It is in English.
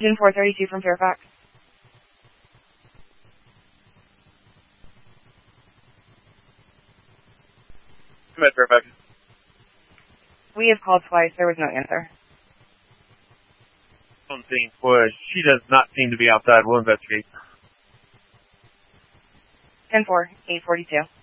June 432 from Fairfax. Come at Fairfax. We have called twice. There was no answer. On scene. Boy, she does not seem to be outside. We'll investigate. 10-4, 842.